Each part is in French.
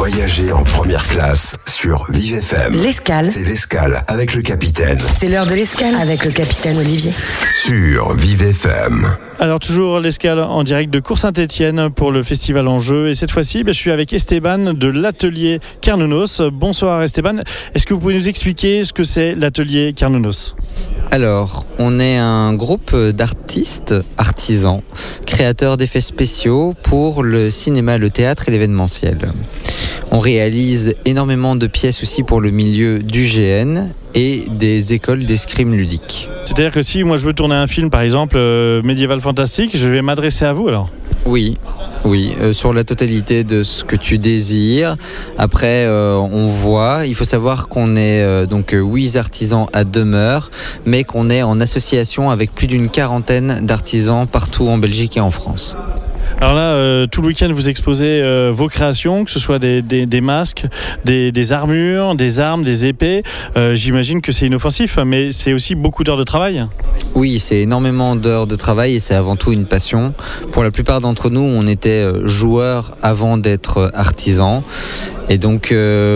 Voyager en première classe sur Vive FM. L'Escale. C'est l'Escale avec le capitaine. C'est l'heure de l'Escale avec le capitaine Olivier. Sur Vive FM. Alors toujours l'Escale en direct de Cours-Saint-Étienne pour le festival Enjeu. Et cette fois-ci, je suis avec Esteban de l'atelier Carnounos. Bonsoir Esteban. Est-ce que vous pouvez nous expliquer ce que c'est l'atelier Carnounos ? Alors, on est un groupe d'artistes, artisans, créateurs d'effets spéciaux pour le cinéma, le théâtre et l'événementiel. On réalise énormément de pièces aussi pour le milieu du GN et des écoles d'escrime ludique. C'est-à-dire que si moi je veux tourner un film, par exemple, médiéval fantastique, je vais m'adresser à vous alors ? Oui, sur la totalité de ce que tu désires. Après, on voit, il faut savoir qu'on est donc 8 artisans à demeure, mais qu'on est en association avec plus d'une quarantaine d'artisans partout en Belgique et en France. Alors là, tout le week-end, vous exposez vos créations, que ce soit des masques, des armures, des armes, des épées. J'imagine que c'est inoffensif, mais c'est aussi beaucoup d'heures de travail. Oui, c'est énormément d'heures de travail et c'est avant tout une passion. Pour la plupart d'entre nous, on était joueurs avant d'être artisans. Et donc,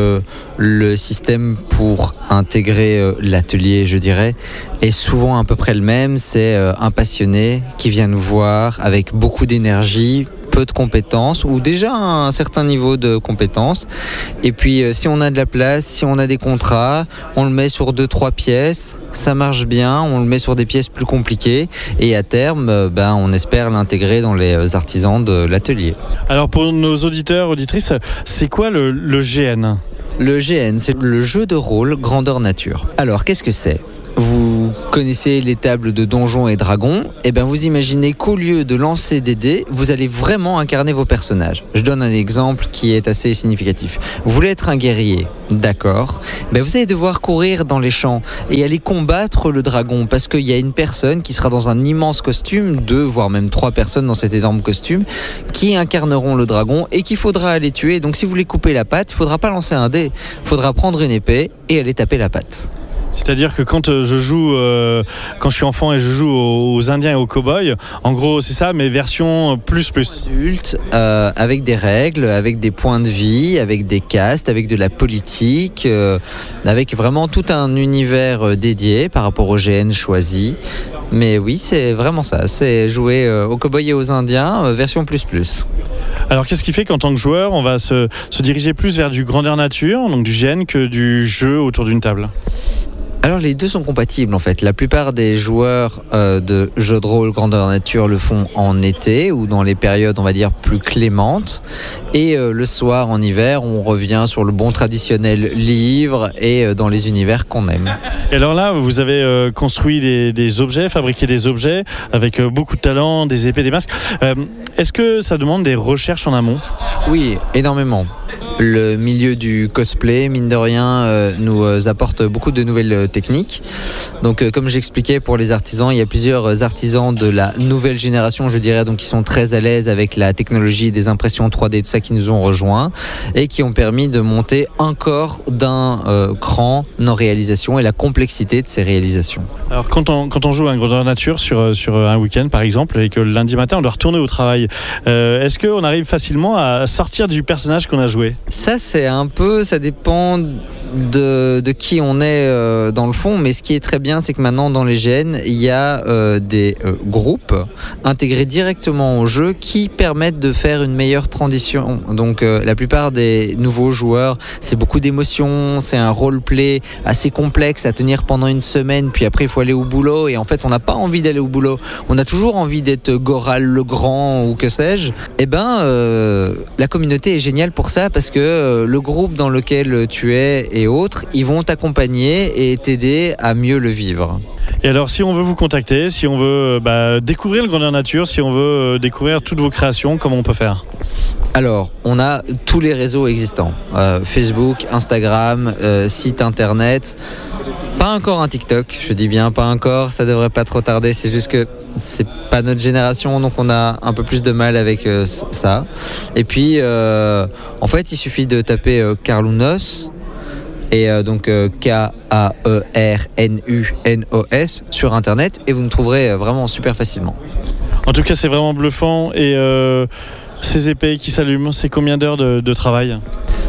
le système pour intégrer l'atelier, je dirais, est souvent à peu près le même. C'est un passionné qui vient nous voir avec beaucoup d'énergie, peu de compétences ou déjà un certain niveau de compétences. Et puis, si on a de la place, si on a des contrats, on le met sur 2-3 pièces. Ça marche bien, on le met sur des pièces plus compliquées. Et à terme, on espère l'intégrer dans les artisans de l'atelier. Alors, pour nos auditeurs, auditrices, c'est quoi le GN ? Le GN, c'est le jeu de rôle grandeur nature. Alors, qu'est-ce que c'est ? Vous connaissez les tables de Donjons et Dragons, et vous imaginez qu'au lieu de lancer des dés, vous allez vraiment incarner vos personnages. Je donne un exemple qui est assez significatif. Vous voulez être un guerrier, d'accord ? Vous allez devoir courir dans les champs et aller combattre le dragon parce qu'il y a une personne qui sera dans un immense costume, 2 voire même 3 personnes dans cet énorme costume, qui incarneront le dragon et qu'il faudra aller tuer. Donc si vous voulez couper la patte, il ne faudra pas lancer un dé, il faudra prendre une épée et aller taper la patte. C'est-à-dire que quand je joue, quand je suis enfant et je joue aux Indiens et aux cow-boys, en gros c'est ça, mais version plus. Adulte, avec des règles, avec des points de vie, avec des castes, avec de la politique, avec vraiment tout un univers dédié par rapport au GN choisi. Mais oui, c'est vraiment ça, c'est jouer aux cow-boys et aux Indiens, version plus. Alors qu'est-ce qui fait qu'en tant que joueur, on va se diriger plus vers du grandeur nature, donc du GN, que du jeu autour d'une table ? Alors les deux sont compatibles en fait. La plupart des joueurs de jeux de rôle grandeur nature le font en été ou dans les périodes on va dire plus clémentes. Et le soir en hiver on revient sur le bon traditionnel livre et dans les univers qu'on aime. Et alors là vous avez construit des objets, fabriqué des objets avec beaucoup de talent, des épées, des masques. Est-ce que ça demande des recherches en amont ? Oui, énormément. Le milieu du cosplay, mine de rien, nous apporte beaucoup de nouvelles techniques. Donc, comme j'expliquais, pour les artisans, il y a plusieurs artisans de la nouvelle génération, je dirais, donc qui sont très à l'aise avec la technologie des impressions 3D, tout ça, qui nous ont rejoints et qui ont permis de monter encore d'un cran nos réalisations et la complexité de ces réalisations. Alors, quand on joue à un grandeur nature sur un week-end, par exemple, et que le lundi matin, on doit retourner au travail, est-ce qu'on arrive facilement à sortir du personnage qu'on a joué ? Ça, ça dépend de qui on est dans le fond, mais ce qui est très bien, c'est que maintenant dans les GN, il y a des groupes intégrés directement au jeu qui permettent de faire une meilleure transition. Donc la plupart des nouveaux joueurs, c'est beaucoup d'émotions, c'est un roleplay assez complexe à tenir pendant une semaine, puis après il faut aller au boulot, et en fait on n'a pas envie d'aller au boulot, on a toujours envie d'être Goral le Grand ou que sais-je. La communauté est géniale pour ça, parce que le groupe dans lequel tu es et autres, ils vont t'accompagner et t'aider à mieux le vivre. Et alors, si on veut vous contacter, si on veut découvrir le grandeur nature, si on veut découvrir toutes vos créations, comment on peut faire ? Alors, on a tous les réseaux existants. Facebook, Instagram, site internet. Pas encore un TikTok, je dis bien pas encore, ça devrait pas trop tarder, c'est juste que c'est pas notre génération, donc on a un peu plus de mal avec ça. Et puis, en fait, il suffit de taper Carnounos, et donc K-A-E-R-N-U-N-O-S sur internet, et vous nous trouverez vraiment super facilement. En tout cas, c'est vraiment bluffant. Et ces épées qui s'allument, c'est combien d'heures de travail ?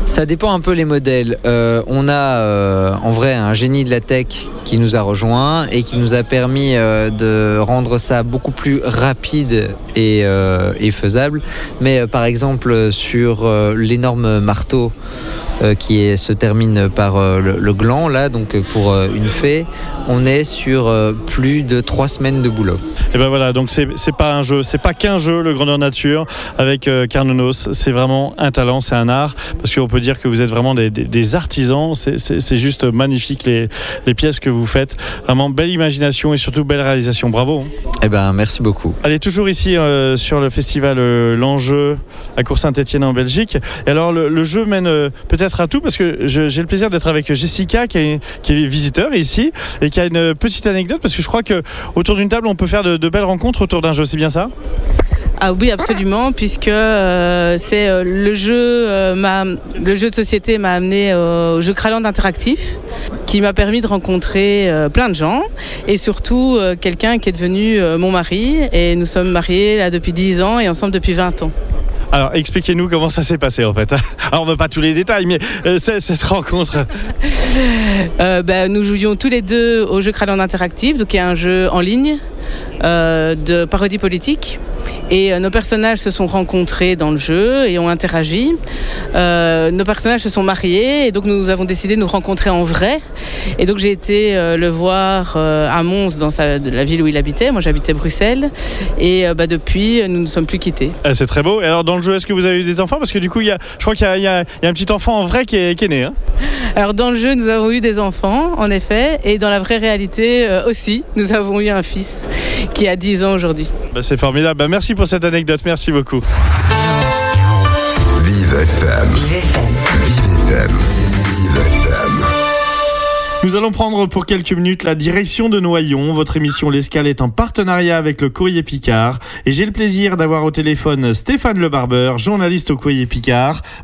Ça dépend un peu les modèles. On a en vrai un génie de la tech qui nous a rejoints et qui nous a permis de rendre ça beaucoup plus rapide et faisable. Mais par exemple sur l'énorme marteau qui se termine par le gland, là, donc pour une fée, on est sur plus de 3 semaines de boulot. Et ben voilà, donc c'est pas un jeu, c'est pas qu'un jeu, le Grandeur Nature avec Carnunos, c'est vraiment un talent, c'est un art, parce qu'on peut dire que vous êtes vraiment des artisans, c'est juste magnifique les pièces que vous faites, vraiment belle imagination et surtout belle réalisation, bravo. Eh ben merci beaucoup. Allez, toujours ici sur le festival L'Enjeu à Cour-Saint-Étienne en Belgique. Et alors le jeu mène peut-être à tout, parce que j'ai le plaisir d'être avec Jessica qui est visiteur ici et qui a une petite anecdote, parce que je crois que autour d'une table on peut faire de belles rencontres autour d'un jeu, c'est bien ça ? Ah oui, absolument, puisque c'est le jeu de société m'a amené au jeu Kraland interactif, qui m'a permis de rencontrer plein de gens et surtout quelqu'un qui est devenu mon mari, et nous sommes mariés là depuis 10 ans et ensemble depuis 20 ans. Alors expliquez-nous comment ça s'est passé en fait. Alors on veut pas tous les détails, mais cette rencontre. Nous jouions tous les deux au jeu Kraland interactif, donc il y a un jeu en ligne de parodie politique. Et nos personnages se sont rencontrés dans le jeu et ont interagi. Nos personnages se sont mariés et donc nous avons décidé de nous rencontrer en vrai. Et donc j'ai été le voir à Mons, dans la ville où il habitait. Moi j'habitais Bruxelles. Et depuis, nous ne sommes plus quittés. C'est très beau. Et alors dans le jeu, est-ce que vous avez eu des enfants ? Parce que du coup, je crois qu'il y a un petit enfant en vrai qui est né. Hein. Alors dans le jeu, nous avons eu des enfants, en effet. Et dans la vraie réalité aussi, nous avons eu un fils qui a 10 ans aujourd'hui. C'est formidable. Merci pour cette anecdote. Merci beaucoup. Vive FM. Vive FM. Vive FM. Vive FM. Nous allons prendre pour quelques minutes la direction de Noyon. Votre émission L'Escale est en partenariat avec le Courrier Picard. Et j'ai le plaisir d'avoir au téléphone Stéphane Le Barbeur, journaliste au Courrier Picard.